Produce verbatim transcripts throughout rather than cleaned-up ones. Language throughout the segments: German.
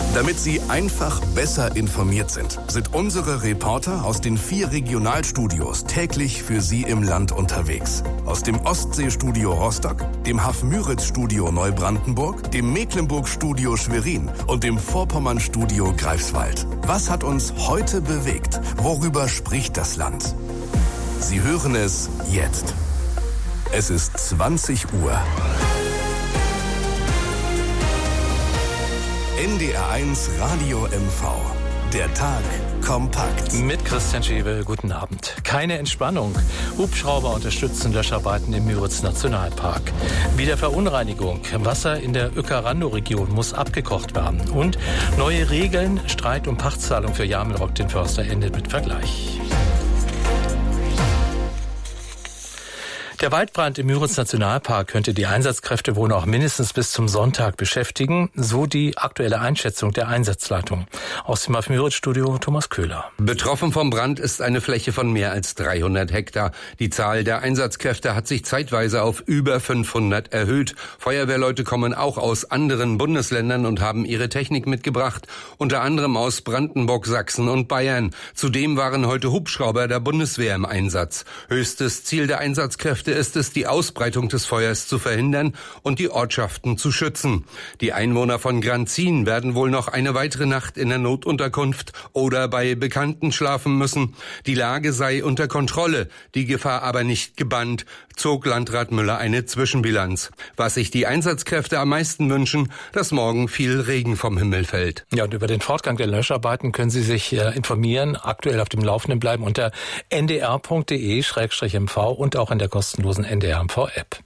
Damit Sie einfach besser informiert sind, sind unsere Reporter aus den vier Regionalstudios täglich für Sie im Land unterwegs. Aus dem Ostseestudio Rostock, dem Hafmüritz-Studio Neubrandenburg, dem Mecklenburg-Studio Schwerin und dem Vorpommern-Studio Greifswald. Was hat uns heute bewegt? Worüber spricht das Land? Sie hören es jetzt. Es ist zwanzig Uhr. N D R eins Radio M V. Der Tag kompakt. Mit Christian Schewel, guten Abend. Keine Entspannung. Hubschrauber unterstützen Löscharbeiten im Müritz-Nationalpark. Wieder Verunreinigung. Wasser in der Uecker-Randow-Region muss abgekocht werden. Und neue Regeln. Streit um Pachtzahlung für Jamelrock, den Förster, endet mit Vergleich. Der Waldbrand im Müritz-Nationalpark könnte die Einsatzkräfte wohl noch mindestens bis zum Sonntag beschäftigen, so die aktuelle Einschätzung der Einsatzleitung. Aus dem Hafmüritz-Studio Thomas Köhler. Betroffen vom Brand ist eine Fläche von mehr als dreihundert Hektar. Die Zahl der Einsatzkräfte hat sich zeitweise auf über fünfhundert erhöht. Feuerwehrleute kommen auch aus anderen Bundesländern und haben ihre Technik mitgebracht, unter anderem aus Brandenburg, Sachsen und Bayern. Zudem waren heute Hubschrauber der Bundeswehr im Einsatz. Höchstes Ziel der Einsatzkräfte ist es, die Ausbreitung des Feuers zu verhindern und die Ortschaften zu schützen. Die Einwohner von Granzin werden wohl noch eine weitere Nacht in der Notunterkunft oder bei Bekannten schlafen müssen. Die Lage sei unter Kontrolle, die Gefahr aber nicht gebannt, zog Landrat Müller eine Zwischenbilanz. Was sich die Einsatzkräfte am meisten wünschen, dass morgen viel Regen vom Himmel fällt. Ja, und über den Fortgang der Löscharbeiten können Sie sich äh, informieren, aktuell auf dem Laufenden bleiben unter n d r punkt d e slash m v und auch in der kostenlosen N D R M V-App.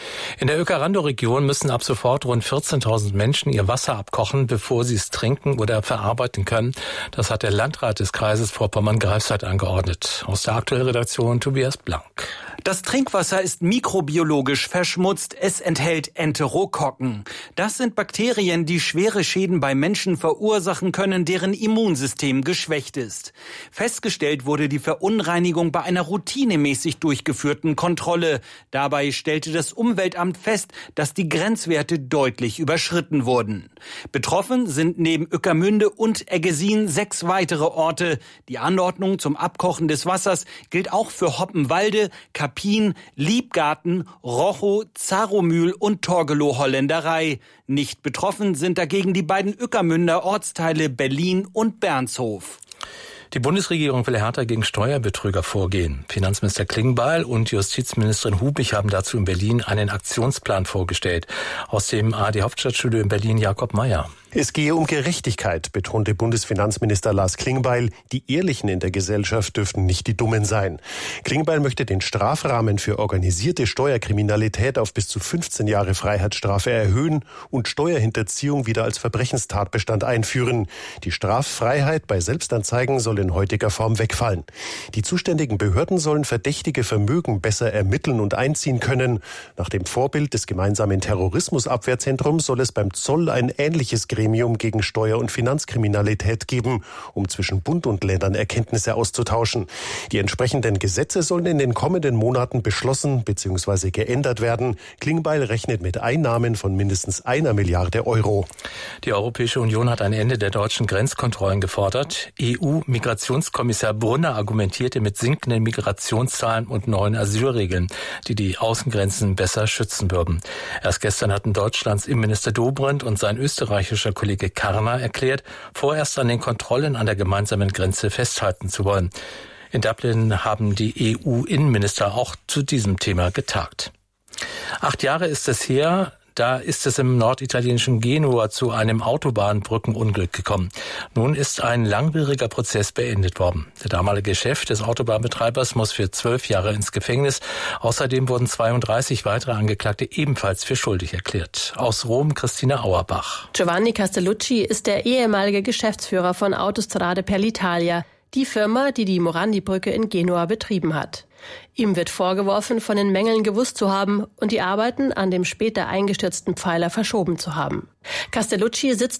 In der Uecker-Randow-Region müssen ab sofort rund vierzehntausend Menschen ihr Wasser abkochen, bevor sie es trinken oder verarbeiten können. Das hat der Landrat des Kreises Vorpommern-Greifswald angeordnet. Aus der aktuellen Redaktion Tobias Blank. Das Trinkwasser ist mikrobiologisch verschmutzt. Es enthält Enterokokken. Das sind Bakterien, die schwere Schäden bei Menschen verursachen können, deren Immunsystem geschwächt ist. Festgestellt wurde die Verunreinigung bei einer routinemäßig durchgeführten Kontrolle. Dabei stellte das Umweltamt fest, dass die Grenzwerte deutlich überschritten wurden. Betroffen sind neben Ueckermünde und Eggesin sechs weitere Orte. Die Anordnung zum Abkochen des Wassers gilt auch für Hoppenwalde, Kapin, Liebgarten, Rochow, Zaromühl und Torgelow-Holländerei. Nicht betroffen sind dagegen die beiden Ueckermünder Ortsteile Berlin und Bernshof. Die Bundesregierung will härter gegen Steuerbetrüger vorgehen. Finanzminister Klingbeil und Justizministerin Hubich haben dazu in Berlin einen Aktionsplan vorgestellt. Aus dem A R D-Hauptstadtstudio in Berlin Jakob Mayer. Es gehe um Gerechtigkeit, betonte Bundesfinanzminister Lars Klingbeil. Die Ehrlichen in der Gesellschaft dürften nicht die Dummen sein. Klingbeil möchte den Strafrahmen für organisierte Steuerkriminalität auf bis zu fünfzehn Jahre Freiheitsstrafe erhöhen und Steuerhinterziehung wieder als Verbrechenstatbestand einführen. Die Straffreiheit bei Selbstanzeigen soll in heutiger Form wegfallen. Die zuständigen Behörden sollen verdächtige Vermögen besser ermitteln und einziehen können. Nach dem Vorbild des gemeinsamen Terrorismusabwehrzentrums soll es beim Zoll ein ähnliches Gremium gegen Steuer- und Finanzkriminalität geben, um zwischen Bund und Ländern Erkenntnisse auszutauschen. Die entsprechenden Gesetze sollen in den kommenden Monaten beschlossen bzw. geändert werden. Klingbeil rechnet mit Einnahmen von mindestens einer Milliarde Euro. Die Europäische Union hat ein Ende der deutschen Grenzkontrollen gefordert. E U-Migrationskommissar Brunner argumentierte mit sinkenden Migrationszahlen und neuen Asylregeln, die die Außengrenzen besser schützen würden. Erst gestern hatten Deutschlands Innenminister Dobrindt und sein österreichischer Kollege Karner erklärt, vorerst an den Kontrollen an der gemeinsamen Grenze festhalten zu wollen. In Dublin haben die E U-Innenminister auch zu diesem Thema getagt. Acht Jahre ist es her, da ist es im norditalienischen Genua zu einem Autobahnbrückenunglück gekommen. Nun ist ein langwieriger Prozess beendet worden. Der damalige Chef des Autobahnbetreibers muss für zwölf Jahre ins Gefängnis. Außerdem wurden zweiunddreißig weitere Angeklagte ebenfalls für schuldig erklärt. Aus Rom Christina Auerbach. Giovanni Castellucci ist der ehemalige Geschäftsführer von Autostrade per l'Italia, die Firma, die die Morandi-Brücke in Genua betrieben hat. Ihm wird vorgeworfen, von den Mängeln gewusst zu haben und die Arbeiten an dem später eingestürzten Pfeiler verschoben zu haben. Castellucci sitzt